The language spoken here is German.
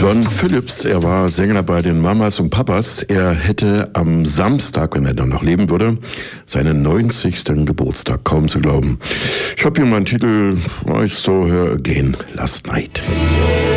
John Phillips, er war Sänger bei den Mamas und Papas. Er hätte am Samstag, wenn er dann noch leben würde, seinen 90. Geburtstag, kaum zu glauben. Ich habe hier meinen Titel, I Saw Her Again Last Night.